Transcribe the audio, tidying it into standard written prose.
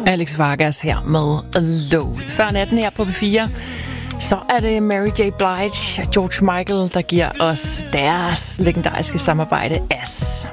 Alex Vargas her med Alone. Før natten her på P4, så er det Mary J. Blige og George Michael, der giver os deres legendariske samarbejde As.